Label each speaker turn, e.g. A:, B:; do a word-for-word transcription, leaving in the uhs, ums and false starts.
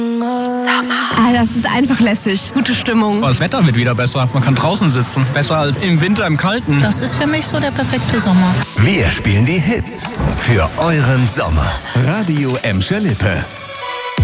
A: Sommer. Ah, das ist einfach lässig. Gute Stimmung.
B: Das Wetter wird wieder besser. Man kann draußen sitzen. Besser als im Winter im Kalten.
C: Das ist für mich so der perfekte Sommer.
D: Wir spielen die Hits für euren Sommer. Radio Emscher Lippe.